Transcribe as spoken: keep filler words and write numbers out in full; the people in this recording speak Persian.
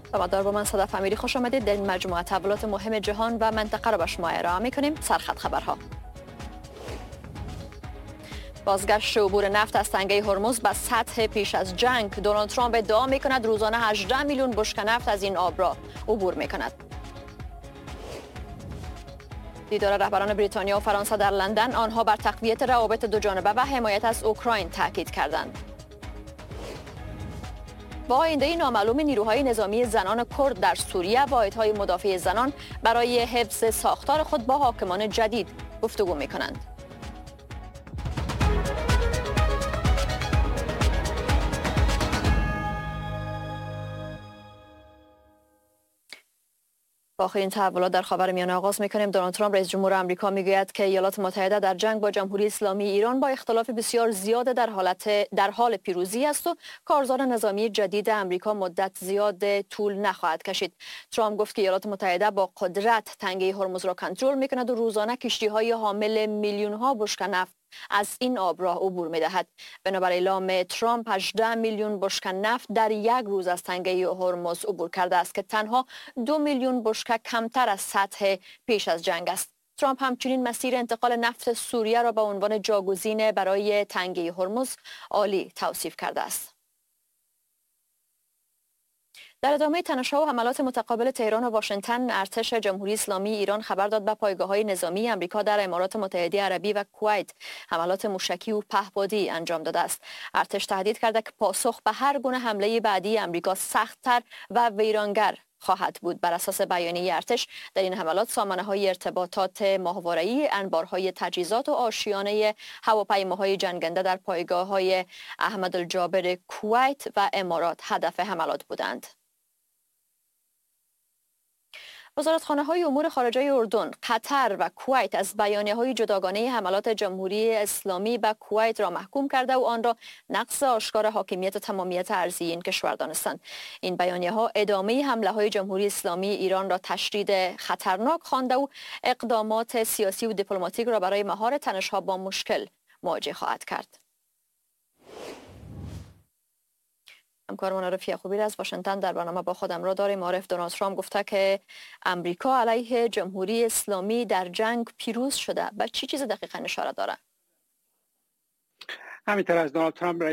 سلام با من صدف امیری، خوش آمدید. در این مجموعه تحولات مهم جهان و منطقه را به شما ارائه می‌کنیم. سرخط خبرها: بازگشت عبور نفت از تنگه هرمز به سطح پیش از جنگ. دونالد ترامپ ادعا می‌کند روزانه هجده میلیون بشکه نفت از این آب را عبور می‌کند. دیدار رهبران بریتانیا و فرانسه در لندن، آنها بر تقویت روابط دوجانبه و حمایت از اوکراین تاکید کردند. با آینده نامعلوم نیروهای نظامی زنان کرد در سوریه، واحدهای مدافع زنان برای حفظ ساختار خود با حاکمان جدید گفتگو می‌کنند. با آخرین تحولات در خاورمیانه آغاز می‌کنیم. دونالد ترامپ رئیس جمهور آمریکا میگوید که ایالات متحده در جنگ با جمهوری اسلامی ایران با اختلاف بسیار زیاد در حالت در حال پیروزی است و کارزار نظامی جدید آمریکا مدت زیاد طول نخواهد کشید. ترامپ گفت که ایالات متحده با قدرت تنگه هرمز را کنترل می‌کند و روزانه کشتی‌های حامل میلیون‌ها بشکه نفت از این آب راه عبور می‌دهد. بنابر اعلام ترامپ، هجده میلیون بشکه نفت در یک روز از تنگه هرمز عبور کرده است که تنها دو میلیون بشکه کمتر از سطح پیش از جنگ است. ترامپ همچنین مسیر انتقال نفت سوریه را به عنوان جاگزین برای تنگه هرمز عالی توصیف کرده است. در ادامه تنش‌ها و حملات متقابل تهران و واشنگتن، ارتش جمهوری اسلامی ایران خبر داد به پایگاه‌های نظامی آمریکا در امارات متحده عربی و کویت حملات موشکی و پهپادی انجام داده است. ارتش تهدید کرده که پاسخ به هر گونه حمله بعدی آمریکا سخت‌تر و ویرانگر خواهد بود. بر اساس بیانیه ارتش، در این حملات سامانه‌های ارتباطات ماهواره‌ای، انبارهای تجهیزات و آشیانه هواپیماهای جنگنده در پایگاه‌های احمد الجابر کویت و امارات هدف حملات بودند. وزارتخانه‌های امور خارجه اردن، قطر و کویت از بیانیه‌های جداگانه حملات جمهوری اسلامی به کویت را محکوم کرده و آن را نقض آشکار حاکمیت و تمامیت ارضی این کشور دانستند. این بیانیه‌ها ادامه حمله‌های جمهوری اسلامی ایران را تشدید خطرناک خوانده و اقدامات سیاسی و دیپلماتیک را برای مهار تنش‌ها با مشکل مواجه خواهد کرد. همکارمان عارف یعقوبی از واشنگتن در برنامه با خودم را داریم. عارف، دونالد ترامپ گفته که امریکا علیه جمهوری اسلامی در جنگ پیروز شده. به چی چیز دقیقاً اشاره داره؟ همینطور از دونالد ترامپ